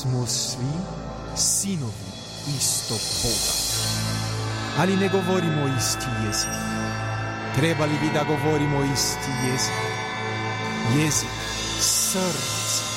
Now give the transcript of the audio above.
smo svi sinovi istog Boga, ali ne govorimo isti jezik. Trebali bi da govorimo isti jezik. Jezik srca.